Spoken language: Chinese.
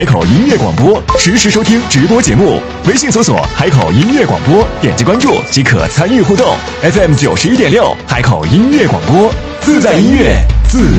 海口音乐广播，实时收听直播节目。微信搜索“海口音乐广播”，点击关注即可参与互动。FM 91.6，海口音乐广播，自在音乐，自